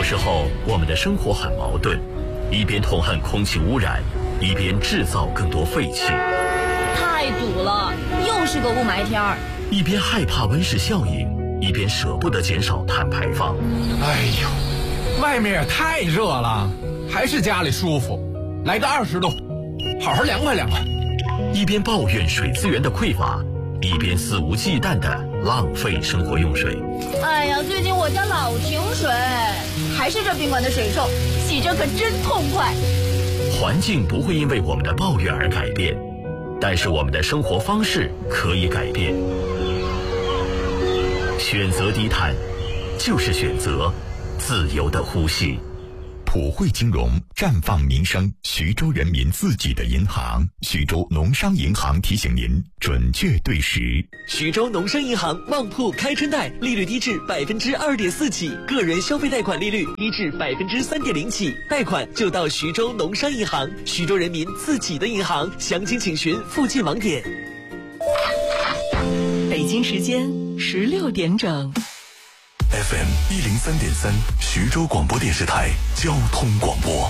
时候，我们的生活很矛盾，一边痛恨空气污染，一边制造更多废气。 太堵了，又是个雾霾天儿。 一边害怕温室效应，一边舍不得减少碳排放。 哎呦，外面也太热了，还是家里舒服。来个20度，好好凉快凉快。 一边抱怨水资源的匮乏，一边肆无忌惮地浪费生活用水。 哎呀，最近我家老停水，还是这宾馆的水臭，洗着可真痛快。 环境不会因为我们的抱怨而改变，但是我们的生活方式可以改变。选择低碳，就是选择自由的呼吸。 普惠金融，绽放民生，徐州人民自己的银行。徐州农商银行提醒您，准确对时。 徐州农商银行旺铺开春贷，利率低至2.4%起，个人消费贷款利率低至3.0%起，贷款就到徐州农商银行，徐州人民自己的银行。详情请询附近网点。 北京时间16点整。 FM 103.3，徐州广播电视台交通广播。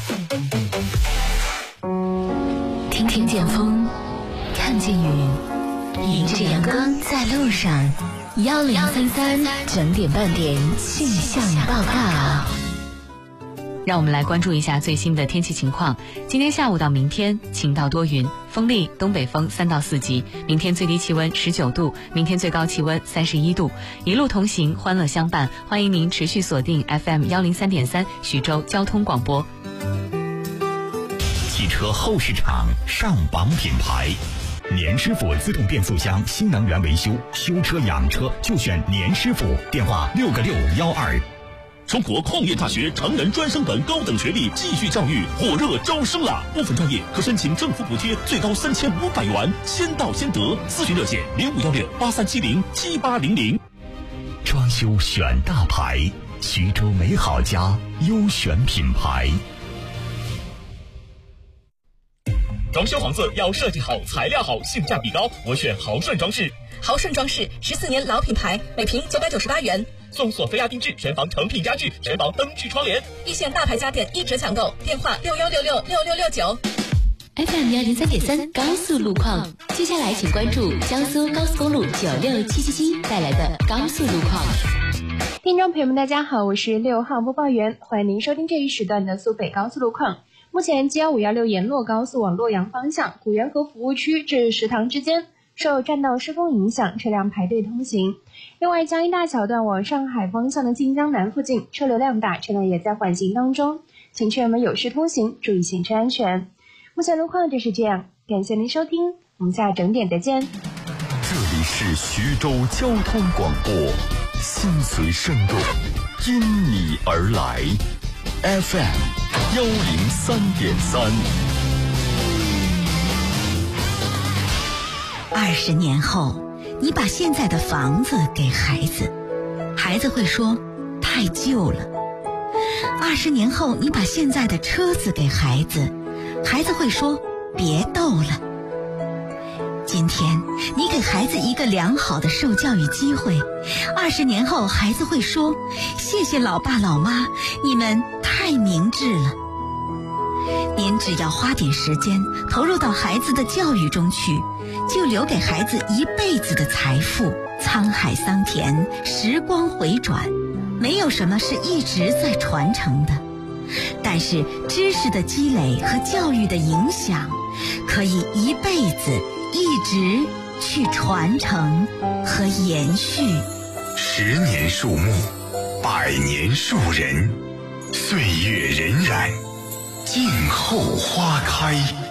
听见风，看见雨，迎着阳光在路上。1033整点半点气象报告。 让我们来关注一下最新的天气情况。今天下午到明天晴到多云，风力东北风3到4级，明天最低气温19度，明天最高气温31度。一路同行，欢乐相伴，欢迎您持续锁定 FM 103.3徐州交通广播。 汽车后市场上榜品牌，年师傅自动变速箱新能源维修，修车养车就选年师傅，电话6个612。 中国矿业大学成人专升本高等学历继续教育火热招生了，部分专业可申请政府补贴，最高3500元，先到先得。咨询热线051683707800。 装修选大牌，徐州美好家优选品牌。 装修房子要设计好、材料好、性价比高，我选豪顺装饰。 豪顺装饰14年老品牌，每平998元。 送索菲亚定制全房成品家具，全房灯具窗帘， 一线大牌家电1折抢购，电话61666669。 FM 103.3高速路况，接下来请关注江苏高速公路96777带来的高速路况。 听众朋友们，大家好，我是6号播报员，欢迎您收听这一时段的苏北高速路况。目前 G1516 沿洛高速往洛阳方向，古源河服务区至食堂之间，受占道施工影响，车辆排队通行。另外，江阴大桥段往上海方向的晋江南附近车流量大，车辆也在缓行当中，请车友们有序通行，注意行车安全。目前路况就是这样，感谢您收听，我们下整点再见。 这里是徐州交通广播，心随声动，因你而来。FM 103.3。 20年后，你把现在的房子给孩子，孩子会说太旧了。20年后，你把现在的车子给孩子，孩子会说别逗了。今天你给孩子一个良好的受教育机会，20年后孩子会说谢谢老爸老妈，你们太明智了。您只要花点时间投入到孩子的教育中去，就留给孩子一辈子的财富。沧海桑田，时光回转，没有什么是一直在传承的，但是知识的积累和教育的影响可以一辈子一直去传承和延续。 10年树木，100年树人，岁月荏苒，静候花开。